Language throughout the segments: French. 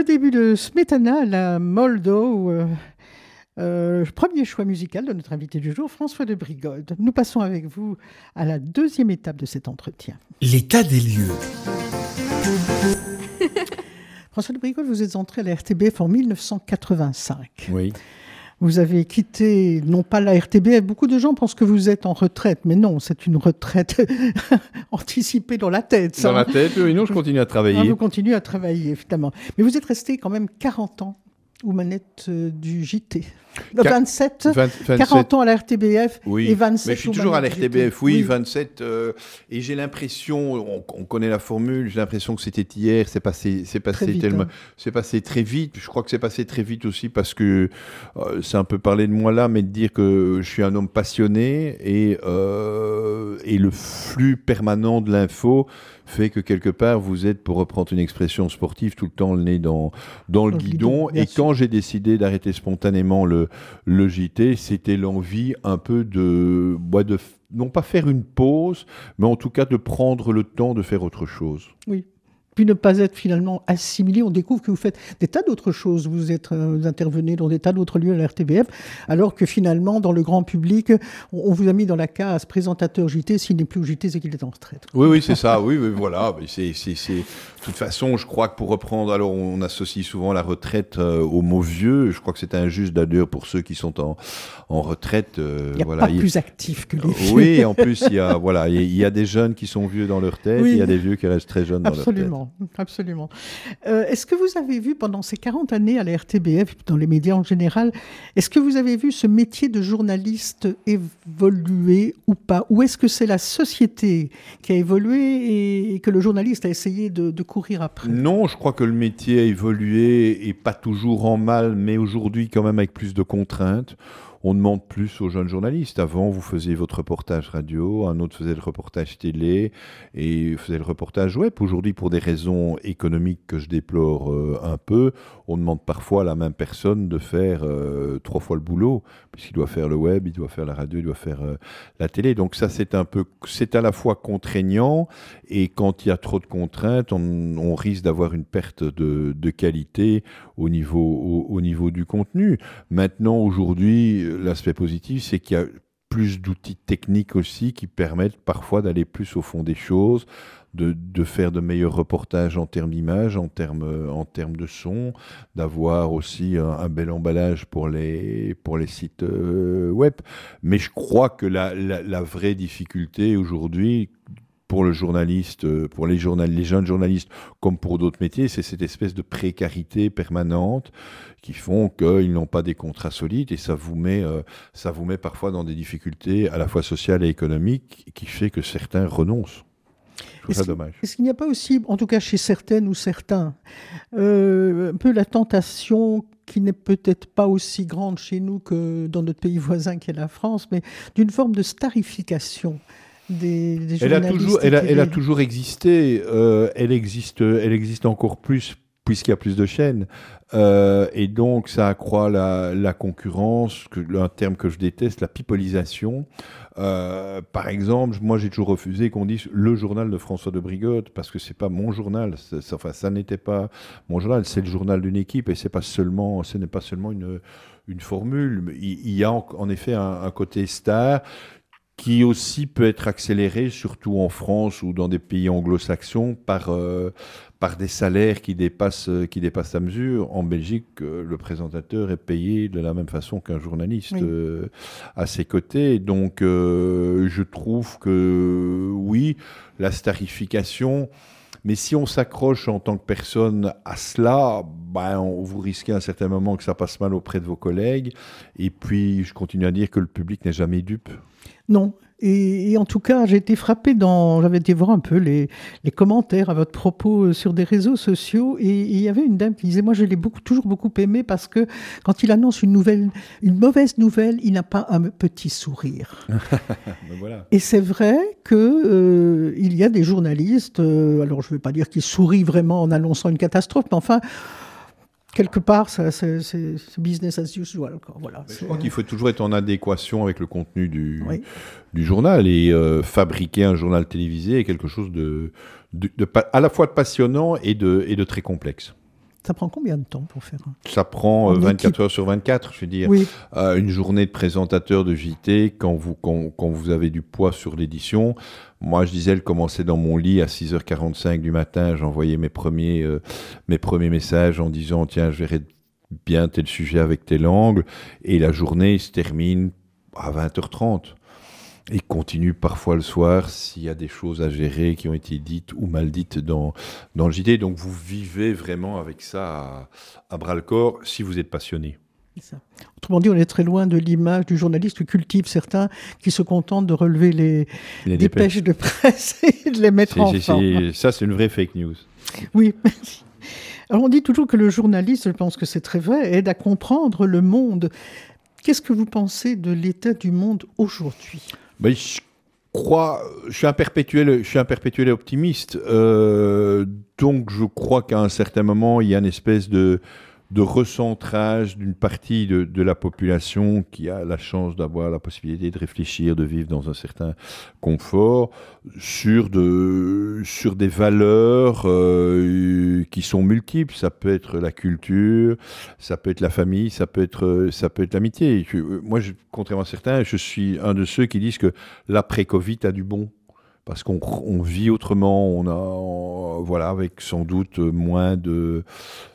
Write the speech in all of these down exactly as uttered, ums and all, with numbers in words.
début de Smetana à la Moldo, euh, euh, premier choix musical de notre invité du jour, François de Brigode. Nous passons avec vous à la deuxième étape de cet entretien. L'état des lieux. François de Brigode, vous êtes entré à la R T B F en dix-neuf cent quatre-vingt-cinq. Oui. Vous avez quitté, non pas la R T B F, beaucoup de gens pensent que vous êtes en retraite, mais non, c'est une retraite anticipée dans la tête. Ça. Dans la tête, oui, non, je continue à travailler. Ah, vous continuez à travailler, évidemment. Mais vous êtes resté quand même quarante ans aux manettes euh, du J T. Qua- vingt-sept, vingt, vingt-sept, quarante ans à la R T B F oui. et vingt-sept Mais je suis aux toujours à la manettes R du T B J T. F, oui, vingt-sept. Euh, et j'ai l'impression, on, on connaît la formule, j'ai l'impression que c'était hier, c'est passé, c'est passé Très vite, tellement, hein. c'est passé très vite. Je crois que c'est passé très vite aussi parce que euh, c'est un peu parler de moi là, mais de dire que je suis un homme passionné et euh, et le flux permanent de l'info fait que quelque part vous êtes, pour reprendre une expression sportive, tout le temps le nez dans dans le Dans le guidon. guidon, bien Et sûr. quand j'ai décidé d'arrêter spontanément le le J T, c'était l'envie un peu de, bah, de, non pas faire une pause, mais en tout cas de prendre le temps de faire autre chose. Oui. Puis ne pas être finalement assimilé. On découvre que vous faites des tas d'autres choses. Vous êtes euh, vous intervenez dans des tas d'autres lieux à la R T B F, alors que finalement, dans le grand public, on, on vous a mis dans la case présentateur J T. S'il n'est plus au J T, c'est qu'il est en retraite. Oui, oui, c'est ça. Oui, oui, voilà. Mais c'est, c'est, c'est... De toute façon, je crois que pour reprendre, alors on associe souvent la retraite euh, au mot vieux. Je crois que c'est injuste d'ailleurs pour ceux qui sont en, en retraite. Euh, Il n'y a voilà. pas Il- plus actif que les vieux. Oui, en plus, il y a, voilà, il y a- il y a des jeunes qui sont vieux dans leur tête, Oui. il y a des vieux qui restent très jeunes dans leur tête. Absolument, absolument. Euh, est-ce que vous avez vu pendant ces quarante années à la R T B F, dans les médias en général, est-ce que vous avez vu ce métier de journaliste évoluer ou pas? Ou est-ce que c'est la société qui a évolué et que le journaliste a essayé de, de courir après? Non, je crois que le métier a évolué et pas toujours en mal, mais aujourd'hui quand même avec plus de contraintes. On demande plus aux jeunes journalistes. Avant, vous faisiez votre reportage radio, un autre faisait le reportage télé et faisait le reportage web. Aujourd'hui, pour des raisons économiques que je déplore euh, un peu, on demande parfois à la même personne de faire euh, trois fois le boulot, puisqu'il doit faire le web, il doit faire la radio, il doit faire euh, la télé. Donc ça, c'est un peu, c'est à la fois contraignant et quand il y a trop de contraintes, on, on risque d'avoir une perte de, de qualité au niveau, au, au niveau du contenu. Maintenant, aujourd'hui, l'aspect positif, c'est qu'il y a plus d'outils techniques aussi qui permettent parfois d'aller plus au fond des choses, de, de faire de meilleurs reportages en termes d'image, en termes, en termes de son, d'avoir aussi un, un bel emballage pour les, pour les sites euh, web. Mais je crois que la, la, la vraie difficulté aujourd'hui, pour le journaliste, euh, pour les, journal- les jeunes journalistes, comme pour d'autres métiers, c'est cette espèce de précarité permanente qui font qu'ils n'ont pas des contrats solides et ça vous met, euh, ça vous met parfois dans des difficultés à la fois sociales et économiques qui fait que certains renoncent. Je trouve Est-ce ça qu'il- dommage. Est-ce qu'il n'y a pas aussi, en tout cas chez certaines ou certains, euh, un peu la tentation qui n'est peut-être pas aussi grande chez nous que dans notre pays voisin qui est la France, mais d'une forme de starification des, des Elle a journalistes toujours, elle a, télé. elle a toujours existé. Euh, elle existe, elle existe encore plus puisqu'il y a plus de chaînes. Euh, et donc, ça accroît la, la concurrence, que, un terme que je déteste, la pipolisation. Euh, par exemple, moi, j'ai toujours refusé qu'on dise le journal de François de Brigode, parce que c'est pas mon journal. C'est, c'est, enfin, ça n'était pas mon journal, c'est le journal d'une équipe, et c'est pas seulement, ce n'est pas seulement une, une formule. Il, il y a en, en effet un, un côté star qui aussi peut être accéléré, surtout en France ou dans des pays anglo-saxons, par, euh, par des salaires qui dépassent, qui dépassent la mesure. En Belgique, euh, le présentateur est payé de la même façon qu'un journaliste Oui. euh, à ses côtés. Donc, euh, je trouve que, oui, la starification... Mais si on s'accroche en tant que personne à cela, ben, on, vous risquez à un certain moment que ça passe mal auprès de vos collègues. Et puis, je continue à dire que le public n'est jamais dupe. Non. Et, et en tout cas, j'ai été frappé dans... J'avais été voir un peu les, les commentaires à votre propos sur des réseaux sociaux et il y avait une dame qui disait « Moi, je l'ai beaucoup, toujours beaucoup aimé parce que quand il annonce une nouvelle, une mauvaise nouvelle, il n'a pas un petit sourire. » Ben voilà. Et c'est vrai qu'il euh, y a des journalistes, euh, alors je ne vais pas dire qu'ils sourient vraiment en annonçant une catastrophe, mais enfin... Quelque part, ça, c'est, c'est, c'est business as usual. Quoi. Voilà, Je c'est... crois qu'il faut toujours être en adéquation avec le contenu du, Oui. du journal. Et euh, fabriquer un journal télévisé est quelque chose de, de, de, à la fois de passionnant et de, et de très complexe. Ça prend combien de temps pour faire un... Ça prend euh, vingt-quatre équipe. heures sur vingt-quatre, je veux dire. Oui. Euh, une journée de présentateur de J T, quand vous, quand, quand vous avez du poids sur l'édition. Moi, je disais, elle commençait dans mon lit à six heures quarante-cinq du matin. J'envoyais mes premiers, euh, mes premiers messages en disant, tiens, je verrai bien tel sujet avec tel angle. Et la journée se termine à vingt heures trente. Et continue parfois le soir s'il y a des choses à gérer qui ont été dites ou mal dites dans, dans le J T. Donc vous vivez vraiment avec ça à, à bras-le-corps si vous êtes passionné. C'est ça. Autrement dit, on est très loin de l'image du journaliste que cultivent certains qui se contentent de relever les, les dépêches de presse et de les mettre c'est, en c'est, forme. c'est, ça, c'est une vraie fake news. Oui, merci. Alors on dit toujours que le journaliste, je pense que c'est très vrai, aide à comprendre le monde. Qu'est-ce que vous pensez de l'état du monde aujourd'hui ? Ben, je crois, je suis un perpétuel, je suis un perpétuel optimiste. Euh, donc, je crois qu'à un certain moment, il y a une espèce de, de recentrage d'une partie de, de la population qui a la chance d'avoir la possibilité de réfléchir, de vivre dans un certain confort, sur, de, sur des valeurs euh, qui sont multiples. Ça peut être la culture, ça peut être la famille, ça peut être, ça peut être l'amitié. Je, moi, je, contrairement à certains, je suis un de ceux qui disent que l'après-Covid a du bon. Parce qu'on on vit autrement, on a, on, voilà, avec sans doute moins de...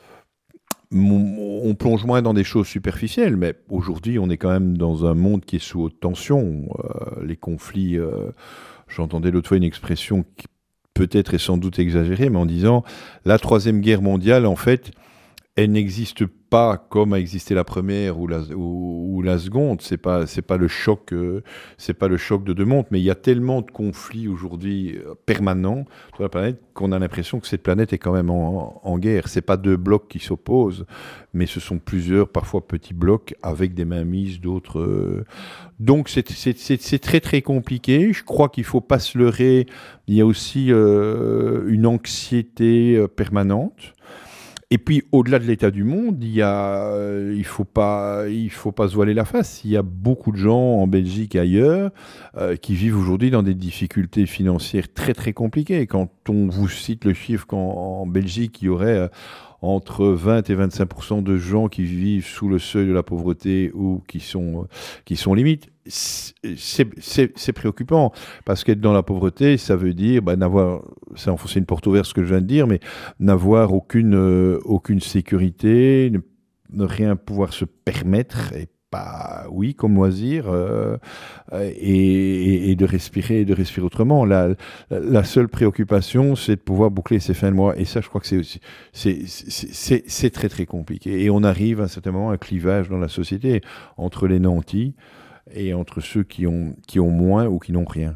On plonge moins dans des choses superficielles, mais aujourd'hui, on est quand même dans un monde qui est sous haute tension. Euh, les conflits, euh, j'entendais l'autre fois une expression qui peut-être est sans doute exagérée, mais en disant la Troisième Guerre mondiale, en fait, elle n'existe pas comme a existé la première ou la, ou, ou la seconde. C'est pas, c'est pas le choc, euh, c'est pas le choc de deux mondes, mais il y a tellement de conflits aujourd'hui euh, permanents sur la planète qu'on a l'impression que cette planète est quand même en, en guerre. C'est pas deux blocs qui s'opposent, mais ce sont plusieurs, parfois petits blocs avec des mainmises d'autres. Euh... Donc c'est, c'est, c'est, c'est très très compliqué. Je crois qu'il faut pas se leurrer. Il y a aussi euh, une anxiété euh, permanente. Et puis, au-delà de l'état du monde, il y a, euh, il faut pas, il faut pas se voiler la face. Il y a beaucoup de gens en Belgique et ailleurs euh, qui vivent aujourd'hui dans des difficultés financières très très compliquées. Quand on vous cite le chiffre qu'en en Belgique, il y aurait euh, entre vingt et vingt-cinq pour cent de gens qui vivent sous le seuil de la pauvreté ou qui sont, euh, qui sont limites, c'est, c'est, c'est préoccupant. Parce qu'être dans la pauvreté, ça veut dire bah, n'avoir, c'est enfoncer une porte ouverte ce que je viens de dire, mais n'avoir aucune, euh, aucune sécurité, ne, ne rien pouvoir se permettre, et pas, oui, comme loisir, euh, et, et, et de respirer, de respirer autrement. La, la seule préoccupation, c'est de pouvoir boucler ses fins de mois. Et ça, je crois que c'est aussi, c'est, c'est, c'est, c'est très, très compliqué. Et on arrive à un certain moment à un clivage dans la société entre les nantis et entre ceux qui ont, qui ont moins ou qui n'ont rien.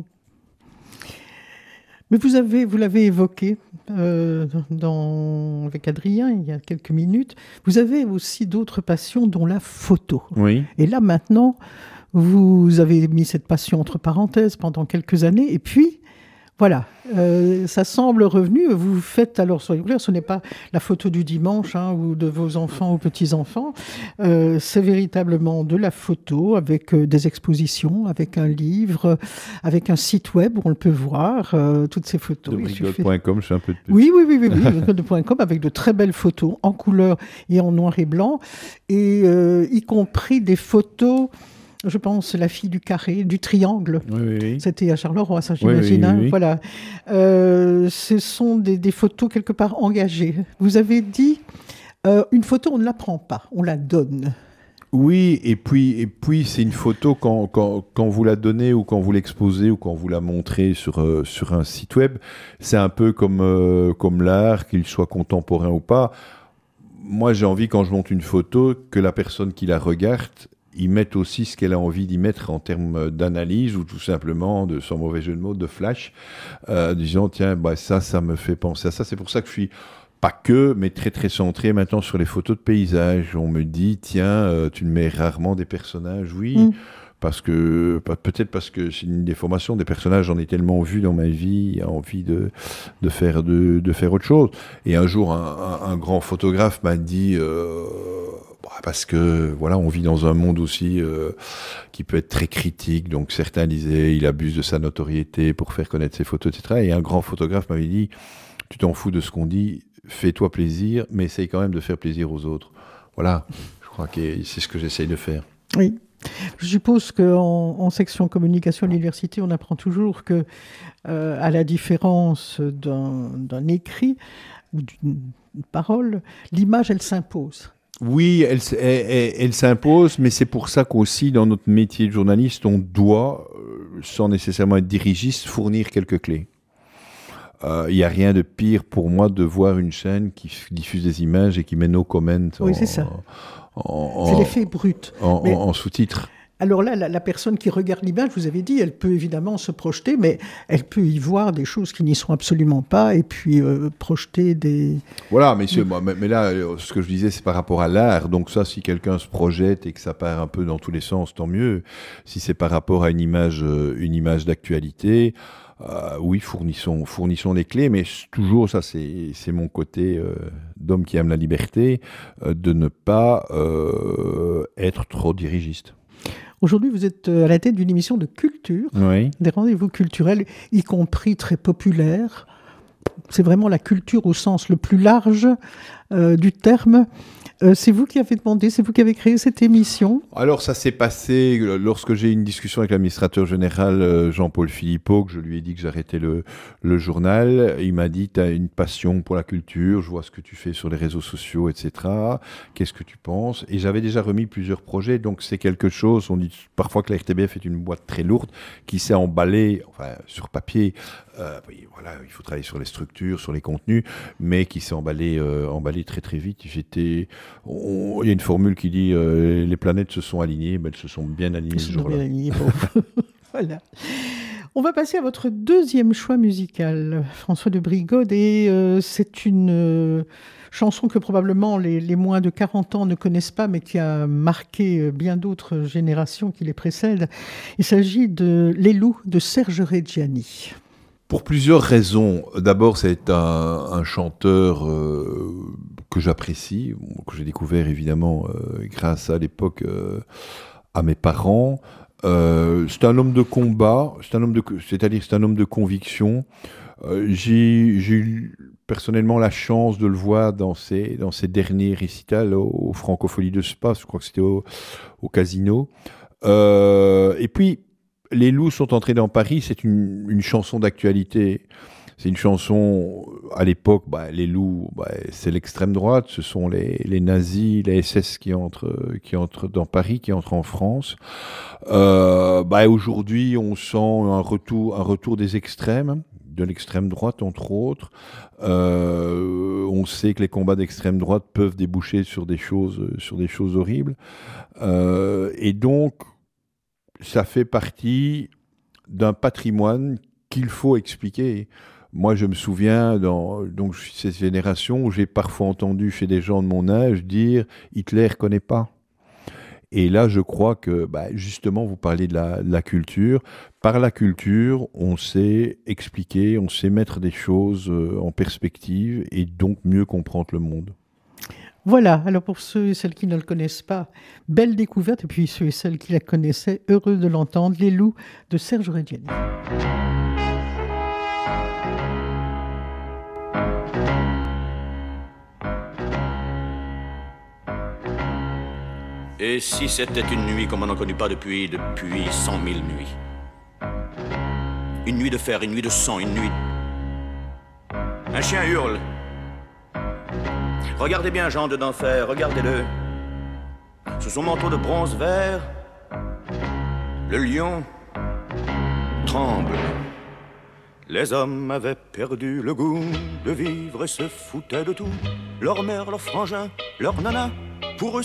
Mais vous, avez, vous l'avez évoqué euh, dans, avec Adrien il y a quelques minutes, vous avez aussi d'autres passions dont la photo. Oui. Et là maintenant, vous avez mis cette passion entre parenthèses pendant quelques années et puis voilà, euh, ça semble revenu. Vous faites, alors soyez clairs, ce n'est pas la photo du dimanche hein, ou de vos enfants ou petits-enfants. Euh, c'est véritablement de la photo avec euh, des expositions, avec un livre, avec un site web où on le peut voir, euh, toutes ces photos. de brigode point com, je suis un peu de pub. Oui, oui, oui, oui, oui brigode point com avec de très belles photos en couleur et en noir et blanc, et euh, y compris des photos... Je pense la fille du carré, du triangle. Oui, oui, oui. C'était à Charleroi, ça j'imagine. Oui, oui, oui, oui. Hein, voilà. Euh, ce sont des, des photos quelque part engagées. Vous avez dit, euh, une photo on ne la prend pas, on la donne. Oui, et puis, et puis c'est une photo quand, quand, quand vous la donnez ou quand vous l'exposez ou quand vous la montrez sur, euh, sur un site web, c'est un peu comme, euh, comme l'art, qu'il soit contemporain ou pas. Moi j'ai envie quand je monte une photo que la personne qui la regarde y mette aussi ce qu'elle a envie d'y mettre en termes d'analyse ou tout simplement, de, sans mauvais jeu de mots, de flash, euh, disant tiens, bah, ça, ça me fait penser à ça. C'est pour ça que je suis pas que, mais très très centré maintenant sur les photos de paysages. On me dit tiens, euh, tu ne mets rarement des personnages, oui. Mm. Parce que, peut-être parce que c'est une déformation des personnages, j'en ai tellement vu dans ma vie, j'ai envie de, de, faire, de, de faire autre chose. Et un jour, un, un, un grand photographe m'a dit, euh, parce que voilà, on vit dans un monde aussi euh, qui peut être très critique, donc certains disaient, il abuse de sa notoriété pour faire connaître ses photos, et cetera. Et un grand photographe m'avait dit, tu t'en fous de ce qu'on dit, fais-toi plaisir, mais essaye quand même de faire plaisir aux autres. Voilà, je crois que c'est ce que j'essaye de faire. Oui. Je suppose qu'en en section communication à l'université, on apprend toujours que, euh, à la différence d'un, d'un écrit ou d'une parole, l'image, elle s'impose. Oui, elle, elle, elle, elle s'impose, mais c'est pour ça qu'aussi, dans notre métier de journaliste, on doit, sans nécessairement être dirigiste, fournir quelques clés. Il euh, n'y a rien de pire pour moi de voir une chaîne qui diffuse des images et qui met no comment en, oui, c'est ça. En, c'est l'effet brut. En, mais, en, en sous-titres. Alors là, la, la personne qui regarde l'image, vous avez dit, elle peut évidemment se projeter, mais elle peut y voir des choses qui n'y sont absolument pas, et puis euh, projeter des... Voilà, messieurs, moi, mais, mais là, ce que je disais, c'est par rapport à l'art. Donc ça, si quelqu'un se projette et que ça part un peu dans tous les sens, tant mieux. Si c'est par rapport à une image, une image d'actualité... Euh, oui, fournissons, fournissons les clés, mais toujours, ça c'est, c'est mon côté euh, d'homme qui aime la liberté, euh, de ne pas euh, être trop dirigiste. Aujourd'hui, vous êtes à la tête d'une émission de culture, oui. Des rendez-vous culturels, y compris très populaires. C'est vraiment la culture au sens le plus large euh, du terme. Euh, c'est vous qui avez demandé, c'est vous qui avez créé cette émission? Alors ça s'est passé lorsque j'ai eu une discussion avec l'administrateur général Jean-Paul Philippot, que je lui ai dit que j'arrêtais le, le journal. Il m'a dit, tu as une passion pour la culture, je vois ce que tu fais sur les réseaux sociaux, et cetera. Qu'est-ce que tu penses? Et j'avais déjà remis plusieurs projets, donc c'est quelque chose, on dit parfois que la R T B F est une boîte très lourde, qui s'est emballée, enfin sur papier, euh, oui, voilà, il faut travailler sur les structures, sur les contenus, mais qui s'est emballée euh, emballé très très vite. J'étais... On, il y a une formule qui dit euh, les planètes se sont alignées, ben elles se sont bien alignées ce jour-là. Bien alignées, bon. Voilà. On va passer à votre deuxième choix musical, François de Brigode, et euh, c'est une euh, chanson que probablement les, les moins de quarante ans ne connaissent pas, mais qui a marqué bien d'autres générations qui les précèdent. Il s'agit de Les Loups de Serge Reggiani. Pour plusieurs raisons. D'abord, c'est un, un chanteur euh, que j'apprécie, que j'ai découvert évidemment euh, grâce à l'époque euh, à mes parents. Euh, c'est un homme de combat, c'est un homme de, c'est-à-dire c'est un homme de conviction. Euh, j'ai, j'ai eu personnellement la chance de le voir dans ses, dans ses derniers récitals au, au Francophonie de Spa, je crois que c'était au, au Casino. Euh, et puis, Les Loups sont entrés dans Paris, c'est une, une chanson d'actualité. C'est une chanson, à l'époque, bah, les loups, bah, c'est l'extrême droite, ce sont les, les nazis, les S S qui entrent, qui entrent dans Paris, qui entrent en France. Euh, bah, aujourd'hui, on sent un retour, un retour des extrêmes, de l'extrême droite entre autres. Euh, on sait que les combats d'extrême droite peuvent déboucher sur des choses, sur des choses horribles. Euh, et donc, ça fait partie d'un patrimoine qu'il faut expliquer. Moi, je me souviens, dans donc, cette génération où j'ai parfois entendu chez des gens de mon âge dire « Hitler ne connaît pas ». Et là, je crois que, bah, justement, vous parlez de la, de la culture. Par la culture, on sait expliquer, on sait mettre des choses en perspective et donc mieux comprendre le monde. Voilà, alors pour ceux et celles qui ne le connaissent pas, belle découverte, et puis ceux et celles qui la connaissaient, heureux de l'entendre, Les Loups de Serge Reggiani. Et si c'était une nuit comme on n'en connut pas depuis, depuis cent mille nuits? Une nuit de fer, une nuit de sang, une nuit... Un chien hurle. Regardez bien Jean de d'enfer, regardez-le. Sous son manteau de bronze vert, le lion tremble. Les hommes avaient perdu le goût de vivre et se foutaient de tout. Leur mère, leur frangin, leur nana, pour eux